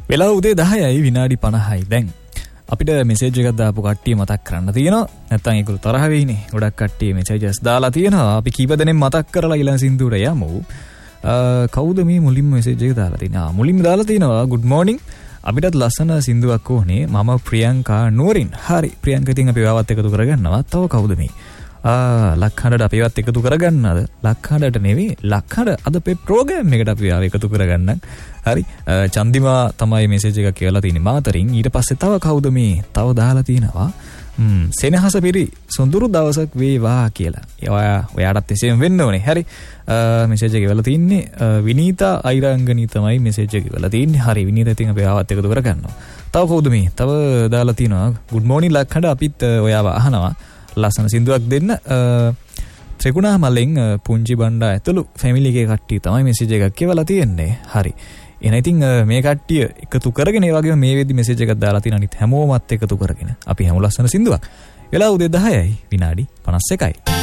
වෙලා උදේ 10යි විනාඩි 50යි දැන්. අපිට මෙසේජ් එකක් දාපු කට්ටිය මතක් කරන්න තියෙනවා. නැත්තම් ඒගොල්ලෝ තරහ වෙයිනේ. ගොඩක් කට්ටිය මෙසේජස් දාලා තියෙනවා. අපි කීප දෙනෙක් මතක් කරලා ඊළඟ සින්දුවට යමු. කවුද මේ මුලින්ම මෙසේජ් එක දාලා තියෙන්නේ? මුලින්ම දාලා තියෙනවා good morning. අපිටත් ලස්සන සින්දුවක් ඕනේ. මම ප්‍රියංකා නුවරින්. හරි ප්‍රියංකා ඉතින් අපි ඔයාවත් එකතු කරගන්නවා. තව කවුද මේ? ලක්හඬට අපිවත් එකතු කරගන්නද? ලක්හඬට නෙවෙයි ලක්හඬ අද පේ ප්‍රෝග්‍රෑම් එකට අපි ආව එකතු කරගන්න. හරි චන්දිමා තමයි මෙසේජ් එකක් කියලා තියෙන්නේ මාතරින්. ඊට පස්සේ තව කවුද මේ? තව දාලා තියෙනවා සෙනහස පිරි සොඳුරු දවසක් වේවා කියලා. ඔයාටත් එසේම වෙන්න ඕනේ. හරි මෙසේජ් එක ඉවලා තින්නේ විනීතා අයිරංගනී තමයි මෙසේජ් එක ඉවලා තින්නේ. හරි විනීතා ඉතින් අපි ආවත් එකතු කරගන්නවා. තව කවුද මේ? තව දාලා තියෙනවා good morning ලක්හඬ අපිත් ඔයාව අහනවා. ලස්සන සින්දුවක් දෙන්න. ත්‍රිකුණා මලෙන් පුංචි බණ්ඩා ඇතුළු ෆැමිලි එකේ කට්ටිය තමයි මෙසේජ් එකක් කියවලා තියෙන්නේ. හරි. එහෙනම් ඉතින් මේ කට්ටිය එකතු කරගෙන ඒ වගේම මේ වෙද්දි මෙසේජ් එකක් දාලා තියෙන අනිත් හැමෝමත් එකතු කරගෙන අපි හැමෝම ලස්සන සින්දුවක්. වෙලා උදේ 10යි විනාඩි 51යි.